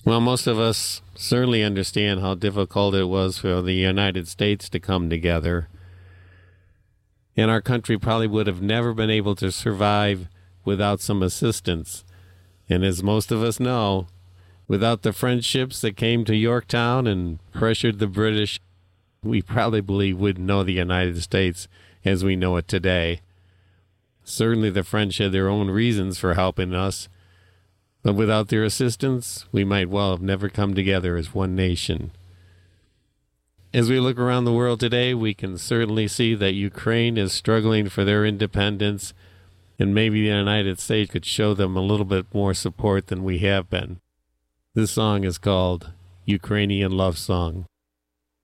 Well, most of us certainly understand how difficult it was for the United States to come together. And our country probably would have never been able to survive without some assistance. And as most of us know, without the friendships that came to Yorktown and pressured the British, we probably wouldn't know the United States as we know it today. Certainly the French had their own reasons for helping us, but without their assistance, we might well have never come together as one nation. As we look around the world today, we can certainly see that Ukraine is struggling for their independence, and maybe the United States could show them a little bit more support than we have been. This song is called Ukrainian Love Song.